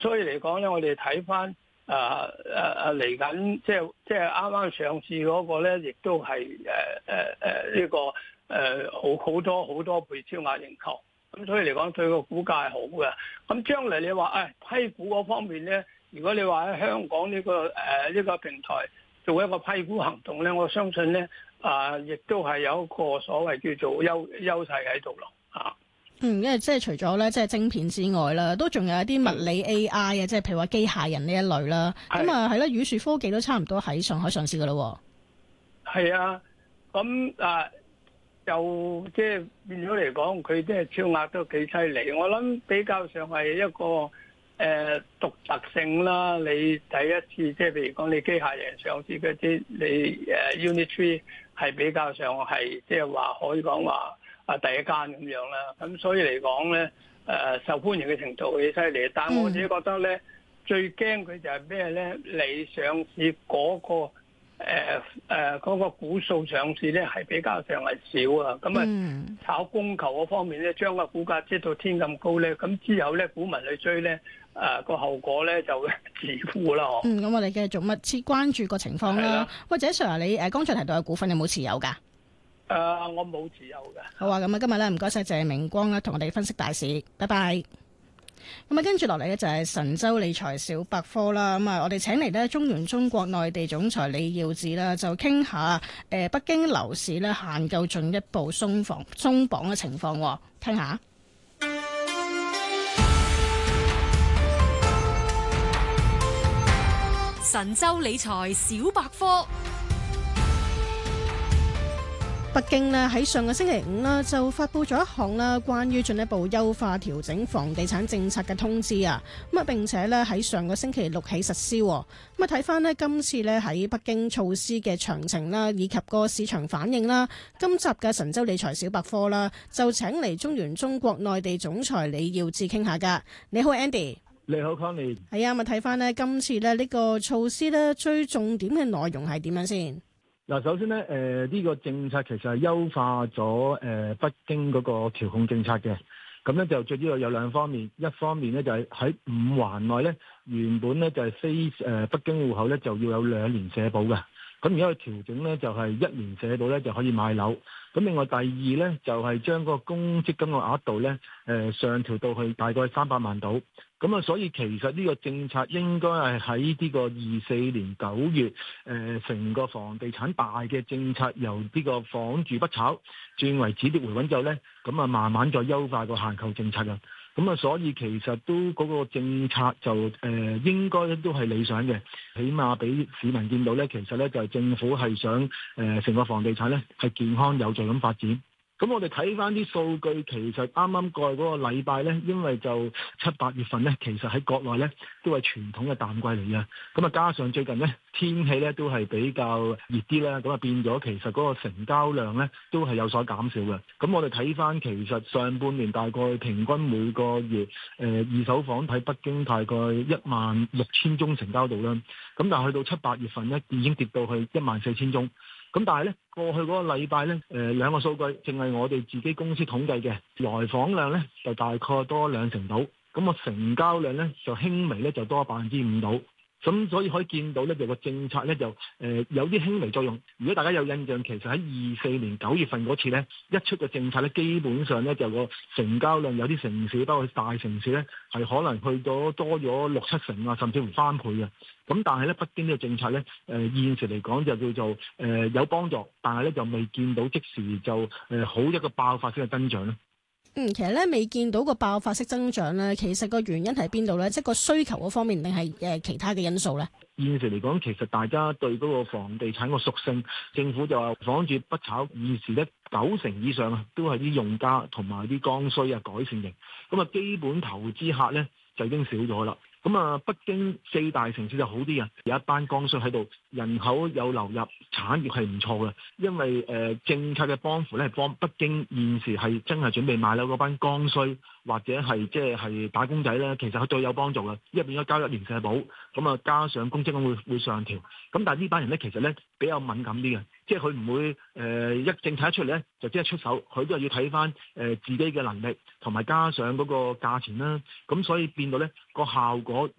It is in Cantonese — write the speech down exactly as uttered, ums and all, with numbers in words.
所以嚟講咧，我哋睇翻誒誒誒嚟緊，即係即係啱啱上市嗰個咧，亦都係誒誒誒呢個誒、呃、好好多好多倍超額認購。咁所以嚟講，對個股價係好嘅。咁將來你話誒、哎、批股嗰方面咧，如果你話喺香港呢、這個誒呢、呃這個平台做一個批股行動咧，我相信咧啊，亦、呃、都係有一個所謂叫做優優勢喺度咯啊。 嗯，因為即係除咗咧，即係晶片之外啦，都仲有一啲物理 A I 啊，即係譬如話機械人呢一類啦。咁啊，係啦，宇樹科技都差唔多喺上海上市噶啦。係啊，咁啊，就即係變咗嚟講，佢即係超額都幾犀利。我諗比較上係一個誒、呃、獨特性啦。你第一次即係譬如講你機械人上市嗰啲，你誒、uh, Unitree 係比較上係即係話可以講話。啊，第一間咁樣啦，咁所以嚟講咧，誒、呃、受歡迎嘅程度幾犀利，但係我自己覺得咧，嗯、最驚佢就係咩咧？你上市嗰、嗰個誒誒嗰個股數上市咧係比較上係少啊，咁啊、嗯、炒供求嗰方面咧，將個股價擠到天咁高咧，咁之後咧股民去追咧，誒、呃、個後果咧就自負啦，嗬。嗯， 咁我哋繼續密切關注個情況啦。或者 Sir 你誒剛才提到嘅股份有冇持有㗎？ 誒，uh, 我冇持有嘅。 好啊，咁啊，今日咧唔該晒謝明光啦，同我哋分析大市，拜拜。咁啊，跟住落嚟咧就係神州理財小百科啦。咁啊，我哋請嚟咧中原中國內地總裁李耀智啦，就傾下誒北京樓市咧限購進一步鬆綁鬆綁嘅情況，聽下。 神州理財小百科。 北京呢喺上個星期五呢就發佈咗一項啦關於進一步優化調整房地產政策嘅通知啊，咁啊並且呢喺上個星期六起實施。咁啊睇翻呢今次呢喺北京措施嘅詳情啦，以及個市場反應啦，今集嘅神州理財小百科啦，就請嚟中原中國內地總裁李耀智傾下噶。你好 Andy。 你好 Connie。 係啊，咁啊睇翻呢今次呢呢個措施呢最重點嘅內容係點樣先？ 嗱，首先咧，誒、呃、呢、這個政策其實係優化咗誒、呃、北京嗰個調控政策嘅。咁咧就最主要有兩方面，一方面咧就係、是、喺五環內咧，原本咧就係、是、非誒、呃、北京戶口咧就要有兩年社保嘅。咁而家佢調整咧就係、是、一年社保咧就可以買樓。咁另外第二咧就係、是、將嗰個公積金嘅額度咧誒、呃、上調到去大概三百萬度。咁啊，所以其實呢個政策應該係喺呢個二四年九月誒成、呃、個房地產大嘅政策由呢個房住不炒轉為止跌回穩之後咧，咁啊慢慢再優化個限購政策啊。咁啊，所以其實都嗰個政策就誒、呃、應該都係理想嘅，起碼俾市民見到咧，其實咧就係、是、政府係想誒成、呃、個房地產咧係健康有序咁發展。咁我哋睇翻啲數據，其實啱啱過去嗰個禮拜咧，因為就七八月份咧，其實喺國內咧都係傳統嘅淡季嚟嘅。咁啊，加上最近咧天氣咧都係比較熱啲啦，咁啊變咗其實嗰個成交量咧都係有所減少嘅。咁我哋睇翻其實上半年大概平均每個月誒、呃、二手房喺北京大概一萬六千宗成交度啦。咁但係去到七八月份咧已經跌到去一萬四千宗。咁但係咧，過去嗰個禮拜咧，誒、呃、兩個數據，淨係我哋自己公司統計嘅來訪量咧，就大概多兩成度，咁個成交量咧就輕微咧就多百分之五度。咁所以可以見到咧，就個政策咧就誒、呃、有啲輕微作用。如果大家有印象，其實喺二四年九月份嗰次咧，一出嘅政策咧，基本上咧就個成交量有啲城市，包括大城市咧，係可能去到多咗六七成啊，甚至乎翻倍嘅。咁但係咧，北京呢個政策咧，誒、呃、現時嚟講就叫做誒、呃、有幫助，但係咧就未見到即時就誒、呃、好一個爆發式嘅增長咧。 嗯，其實咧未見到個爆發式增長咧，其實個原因喺邊度咧？即係個需求嗰方面，定係誒其他嘅因素咧？ 現時嚟講，其實大家對嗰個房地產個屬性，政府就話房住不炒，現時咧九成以上啊，都係啲用家同埋啲剛需啊改善型，咁啊基本投資客咧就已經少咗啦。咁啊，北京四大城市就好啲嘅，有一班剛需喺度，人口有流入，產業係唔錯嘅。因為誒、呃、政策嘅幫扶咧，係幫北京現時係真係準備買樓嗰班剛需或者係即係係打工仔咧，其實係最有幫助嘅，因為變咗交一年社保，咁啊加上公積金會會上調。咁但係呢班人咧，其實咧比較敏感啲嘅， 即係佢唔會誒、呃、一政策一出嚟咧就即刻出手，佢都係要睇翻誒自己嘅能力同埋加上嗰個價錢啦。咁所以變到咧個效果